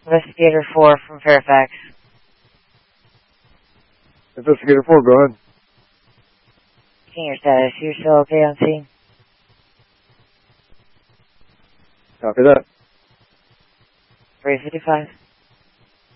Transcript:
Investigator 4 from Fairfax. Investigator 4, go ahead. Senior status, you're still okay on scene? Copy that. 355.